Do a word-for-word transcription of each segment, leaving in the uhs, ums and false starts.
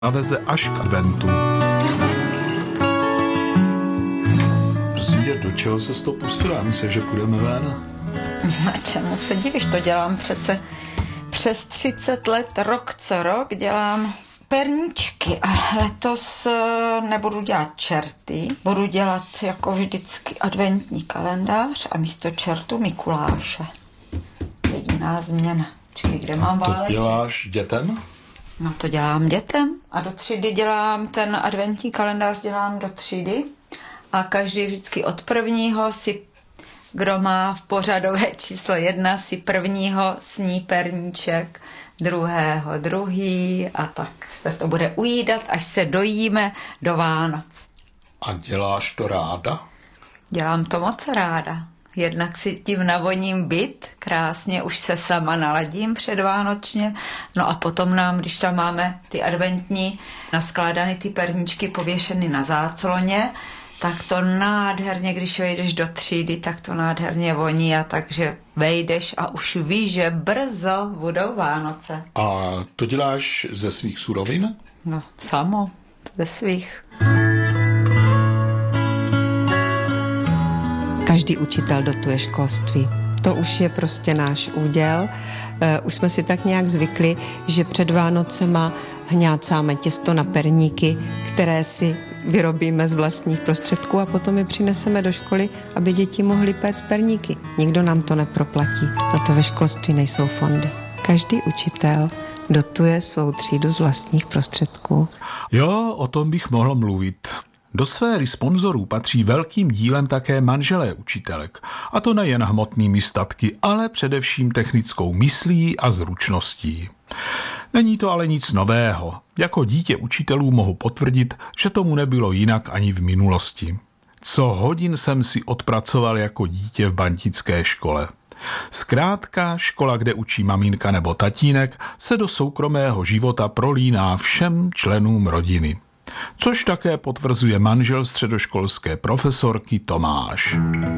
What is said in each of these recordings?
a veze až k adventu. Prosím tě, do čeho se to pustila? Myslím, že půjdeme ven? Na čemu se divíš? To dělám přece přes třicet let, rok co rok dělám perníčky a letos nebudu dělat čerty, budu dělat jako vždycky adventní kalendář a místo čertu Mikuláše. Jediná změna. Čili kde mám váleček? To děláš dětem? No to dělám dětem a do třídy dělám ten adventní kalendář dělám do třídy a každý vždycky od prvního si, kdo má v pořadové číslo jedna, si prvního sní perníček, druhého druhý a tak se to bude ujídat, až se dojíme do Vánoc. A děláš to ráda? Dělám to moc ráda. Jednak si tím navoním byt, krásně už se sama naladím předvánočně, no a potom nám, když tam máme ty adventní naskládané ty perníčky pověšeny na zácloně, tak to nádherně, když vejdeš do třídy, tak to nádherně voní a takže vejdeš a už víš, že brzo budou Vánoce. A to děláš ze svých surovin? No, samo, ze svých. Každý učitel dotuje školství. To už je prostě náš úděl. Už jsme si tak nějak zvykli, že před Vánocema hňácáme těsto na perníky, které si vyrobíme z vlastních prostředků a potom je přineseme do školy, aby děti mohly péct perníky. Nikdo nám to neproplatí. Na to ve školství nejsou fondy. Každý učitel dotuje svou třídu z vlastních prostředků. Jo, o tom bych mohl mluvit. Do sféry sponzorů patří velkým dílem také manželé učitelek. A to nejen hmotnými statky, ale především technickou myslí a zručností. Není to ale nic nového. Jako dítě učitelů mohu potvrdit, že tomu nebylo jinak ani v minulosti. Co hodin jsem si odpracoval jako dítě v bantické škole. Zkrátka, škola, kde učí maminka nebo tatínek, se do soukromého života prolíná všem členům rodiny. Což také potvrzuje manžel středoškolské profesorky Tomáš.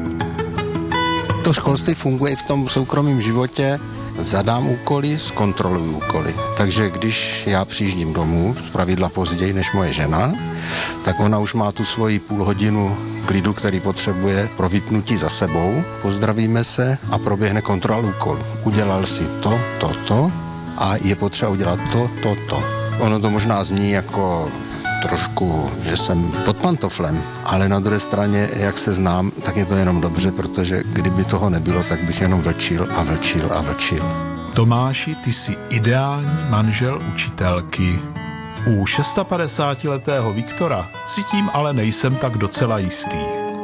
To školství funguje i v tom soukromém životě. Zadám úkoly, zkontroluji úkoly. Takže když já přijíždím domů, zpravidla později než moje žena, tak ona už má tu svoji půl hodinu klidu, který potřebuje pro vypnutí za sebou. Pozdravíme se a proběhne kontrola úkolů. Udělal si to, to, to a je potřeba udělat to, to, to. Ono to možná zní jako trošku, že jsem pod pantoflem, ale na druhé straně, jak se znám, tak je to jenom dobře, protože kdyby toho nebylo, tak bych jenom vlčil a vlčil a vlčil. Tomáši, ty jsi ideální manžel učitelky. U šestapadesátiletého Viktora si tím ale nejsem tak docela jistý.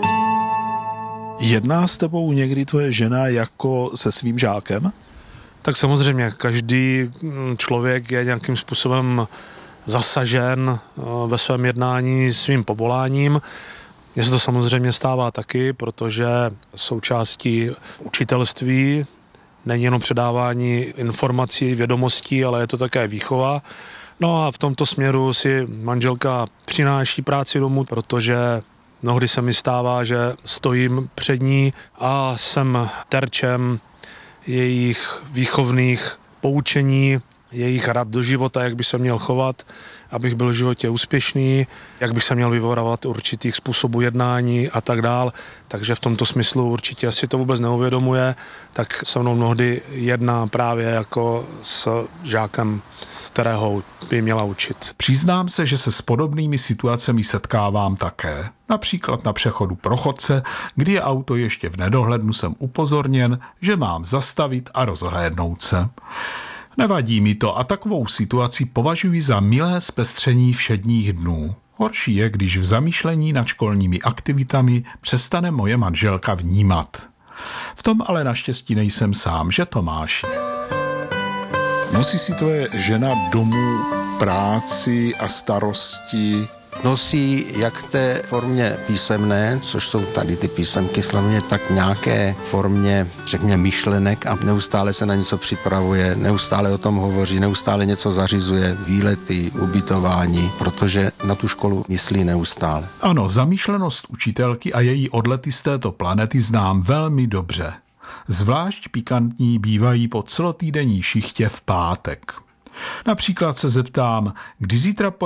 Jedná s tebou někdy tvoje žena jako se svým žákem? Tak samozřejmě, každý člověk je nějakým způsobem zasažen ve svém jednání svým povoláním. Mně se to samozřejmě stává taky, protože součástí učitelství není jenom předávání informací, vědomostí, ale je to také výchova. No a v tomto směru si manželka přináší práci domů, protože mnohdy se mi stává, že stojím před ní a jsem terčem jejich výchovných poučení, jejich rad do života, jak by se měl chovat, abych byl v životě úspěšný, jak bych se měl vyvarovat určitých způsobů jednání a tak dál. Takže v tomto smyslu určitě asi to vůbec neuvědomuje, tak se mnou mnohdy jedná právě jako s žákem, kterého by měla učit. Přiznám se, že se s podobnými situacemi setkávám také. Například na přechodu pro chodce, kdy je auto ještě v nedohlednu, jsem upozorněn, že mám zastavit a rozhlédnout se. Nevadí mi to a takovou situaci považuji za milé zpestření všedních dnů. Horší je, když v zamýšlení nad školními aktivitami přestane moje manželka vnímat. V tom ale naštěstí nejsem sám, že Tomáši? Nosí si tvoje žena domů práci a starosti? Nosí jak v té formě písemné, což jsou tady ty písemky slavně, tak nějaké formě, řekněme, myšlenek a neustále se na něco připravuje, neustále o tom hovoří, neustále něco zařizuje, výlety, ubytování, protože na tu školu myslí neustále. Ano, zamýšlenost učitelky a její odlety z této planety znám velmi dobře. Zvlášť pikantní bývají po celotýdenní šichtě v pátek. Například se zeptám, kdy zítra